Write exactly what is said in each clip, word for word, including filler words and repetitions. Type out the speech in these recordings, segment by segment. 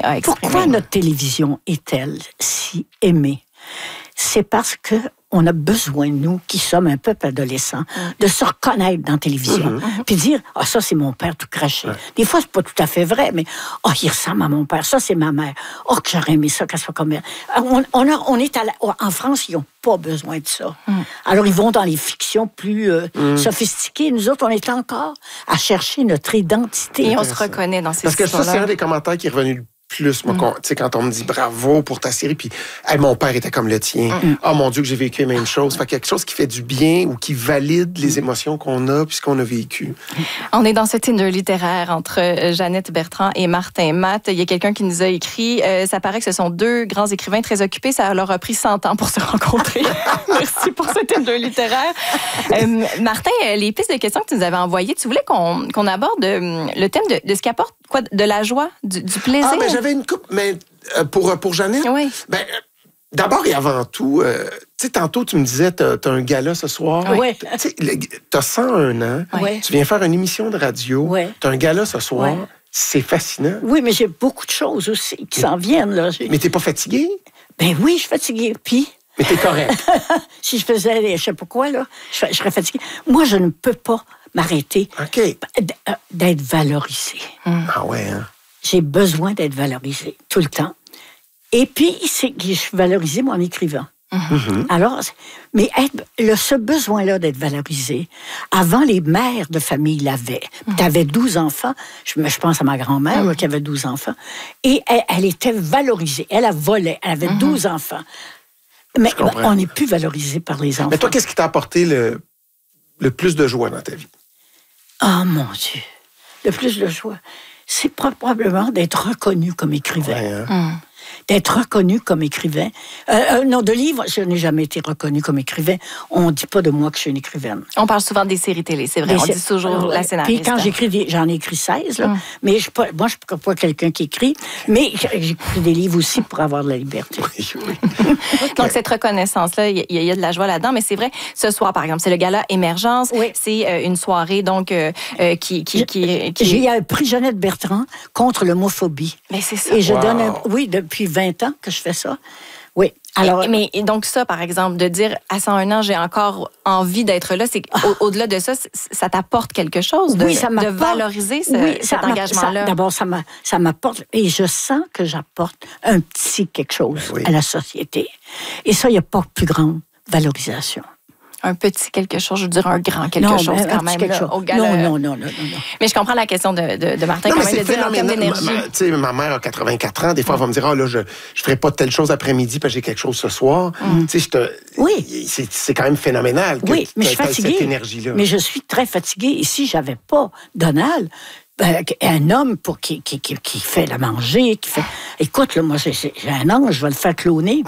à exprimer. Pourquoi notre télévision est-elle si aimée? C'est parce que on a besoin, nous, qui sommes un peuple adolescent, mm. de se reconnaître dans la télévision. Mm-hmm. Puis dire, ah, ça, c'est mon père tout craché. Ouais. Des fois, c'est pas tout à fait vrai, mais, ah, oh, il ressemble à mon père. Ça, c'est ma mère. Oh, que j'aurais aimé ça, qu'elle soit comme elle. On, on, a, on est à la, en France, ils n'ont pas besoin de ça. Mm. Alors, ils vont dans les fictions plus euh, mm. sophistiquées. Nous autres, on est encore à chercher notre identité. Et on se reconnaît dans ces Parce que ça, c'est un des commentaires qui est revenu plus, moi, mm. quand, quand on me dit bravo pour ta série, puis hey, mon père était comme le tien. Mm. Oh mon Dieu, que j'ai vécu la même chose. Fait quelque chose qui fait du bien ou qui valide les émotions qu'on a puis ce qu'on a vécu. On est dans ce Tinder littéraire entre Jeannette Bertrand et Martin Matt. Il y a quelqu'un qui nous a écrit, euh, ça paraît que ce sont deux grands écrivains très occupés. Ça leur a pris cent ans pour se rencontrer. Merci pour ce Tinder littéraire. Euh, Martin, les pistes de questions que tu nous avais envoyées, tu voulais qu'on, qu'on aborde le thème de, de ce qu'apporte quoi, de la joie, du, du plaisir. Ah, ben, j'avais une coupe, mais euh, pour, pour Jeannette, oui. ben, d'abord et avant tout, euh, tu sais, tantôt, tu me disais, t'as, t'as un gala ce soir. Oui. Tu sais, t'as cent un ans, oui. tu viens faire une émission de radio, oui. t'as un gala ce soir, oui. c'est fascinant. Oui, mais j'ai beaucoup de choses aussi qui s'en viennent. Là. Mais t'es pas fatiguée? Ben oui, je suis fatiguée. Puis... Mais t'es correct. Si je faisais, je sais pas quoi, là, je, je serais fatiguée. Moi, je ne peux pas m'arrêter okay. d'être valorisée. Mm. Ah ouais, hein? J'ai besoin d'être valorisée tout le temps. Et puis, c'est que je suis valorisée, moi, en écrivant. Mm-hmm. Alors, mais être, le, ce besoin-là d'être valorisée, avant, les mères de famille l'avaient. Mm-hmm. Tu avais douze enfants, je, je pense à ma grand-mère mm-hmm. là, qui avait douze enfants, et elle, elle était valorisée. Elle, elle volait, elle avait mm-hmm. douze enfants. Mais on n'est plus valorisé par les enfants. Mais toi, qu'est-ce qui t'a apporté le, le plus de joie dans ta vie? Oh mon Dieu! Le plus de joie, c'est probablement d'être reconnu comme écrivain. Ouais, hein? mm. D'être reconnu comme écrivain. Euh, euh, non, de livres, je n'ai jamais été reconnu comme écrivain. On ne dit pas de moi que je suis une écrivaine. On parle souvent des séries télé, c'est vrai. Des on sé... dit toujours euh, la scénariste. Puis quand j'écris, des... j'en ai écrit seize, là. Mm. Mais je, moi, je ne suis pas quelqu'un qui écrit, mais j'écris des livres aussi pour avoir de la liberté. Oui, oui. Donc, cette reconnaissance-là, il y, y a de la joie là-dedans. Mais c'est vrai, ce soir, par exemple, c'est le gala Émergence. Oui. C'est euh, une soirée, donc, euh, euh, qui... qui, qui, qui... J'ai un prix Jeannette Bertrand contre l'homophobie. Mais c'est ça. Et je wow. donne un... Oui, depuis vingt ans que je fais ça. Oui. Alors, et, mais donc ça, par exemple, de dire à cent un ans, j'ai encore envie d'être là, c'est au, au-delà de ça, ça t'apporte quelque chose de, oui, ça de valoriser ce, oui, cet ça engagement-là. Ça, d'abord, ça, m'a, ça m'apporte, et je sens que j'apporte un petit quelque chose ben oui. à la société. Et ça, il n'y a pas plus grande valorisation. Un petit quelque chose, je veux dire un grand quelque non, chose quand même. Quelque là, chose. Au gala. Non, non, non, non, non. Mais je comprends la question de, de, de Martin, non, quand même, de dire en termes d'énergie. Ma, ma, ma mère a quatre-vingt-quatre ans, des fois, elle va me dire, ah, oh, là, je ne ferai pas telle chose après-midi parce que j'ai quelque chose ce soir. Mm. Tu sais, je te... Oui. C'est, c'est quand même phénoménal que oui, mais je suis fatiguée. Cette énergie-là. Mais je suis très fatiguée. Et si je n'avais pas Donald, ben, un homme pour qui, qui, qui, qui fait la manger, qui fait... Écoute, là, moi, j'ai, j'ai un ange, je vais le faire cloner.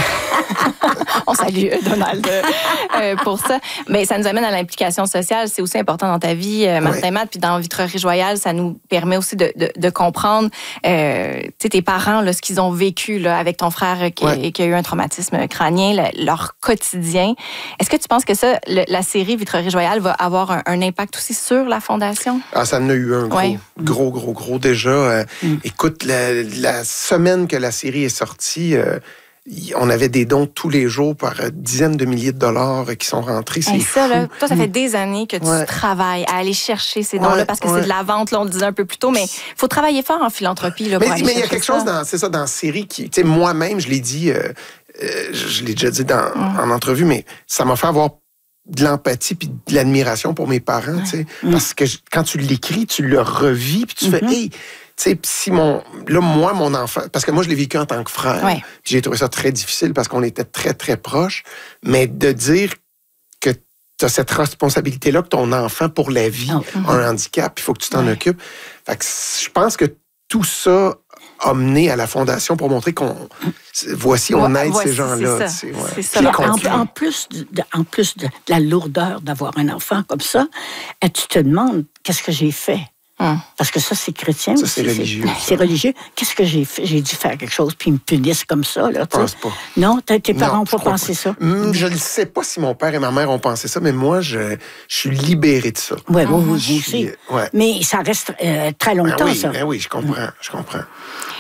On salue Donald euh, pour ça. Mais ça nous amène à l'implication sociale. C'est aussi important dans ta vie, euh, Martin ouais. Matt. Puis dans Vitrerie Royale, ça nous permet aussi de, de, de comprendre euh, tes parents, là, ce qu'ils ont vécu là, avec ton frère qui, ouais. qui a eu un traumatisme crânien, le, leur quotidien. Est-ce que tu penses que ça, le, la série Vitrerie Royale va avoir un, un impact aussi sur la Fondation? Ah, ça en a eu un gros, ouais. gros, gros, gros déjà. Euh, mm. Écoute, la, la semaine que la série est sortie... Euh, on avait des dons tous les jours par dizaines de milliers de dollars qui sont rentrés. C'est ça, là, toi, ça fait des années que tu ouais. travailles à aller chercher ces dons-là ouais, parce que ouais. c'est de la vente, là, on le disait un peu plus tôt, mais il faut travailler fort en philanthropie. Là, mais pour aller mais il y a quelque ça. chose dans, c'est ça, dans la série qui, tu sais, moi-même, je l'ai dit, euh, euh, je l'ai déjà dit dans, mm. en entrevue, mais ça m'a fait avoir de l'empathie puis de l'admiration pour mes parents, tu sais, mm. parce que je, quand tu l'écris, tu le revis puis tu mm-hmm. fais, hey, tu sais, si mon... Là, moi, mon enfant... Parce que moi, je l'ai vécu en tant que frère. Ouais. J'ai trouvé ça très difficile parce qu'on était très, très proches. Mais de dire que tu as cette responsabilité-là, que ton enfant, pour la vie, oh. a un handicap, il faut que tu t'en ouais. occupes. Fait que je pense que tout ça a mené à la Fondation pour montrer qu'on... Voici, on aide ouais, ces gens-là. C'est ça. Ouais. C'est ça. En, en plus, de, en plus de la lourdeur d'avoir un enfant comme ça, tu te demandes, qu'est-ce que j'ai fait? Hum. Parce que ça, c'est chrétien. Ça, c'est religieux. C'est, c'est religieux. Qu'est-ce que j'ai fait? J'ai dû faire quelque chose, puis ils me punissent comme ça. Là, je pense pas. Non, tes parents n'ont pas pensé ça? Hum, je ne sais pas si mon père et ma mère ont pensé ça, mais moi, je, je suis libéré de ça. Oui, oui, oui, aussi. Ouais. Mais ça reste euh, très longtemps, ben oui, ça. Ben oui, je comprends, je comprends.